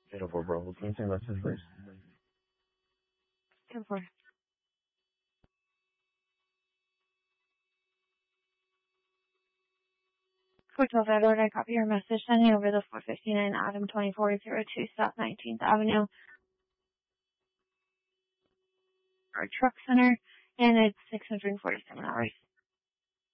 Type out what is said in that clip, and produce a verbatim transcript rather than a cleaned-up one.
Beautiful, bro. Can you sing us his verse? Go for it. four twelve Edward, I copy your message sending over the four fifty-nine Adam twenty-four oh two South nineteenth Avenue. Our truck center, and it's six hundred forty-seven hours.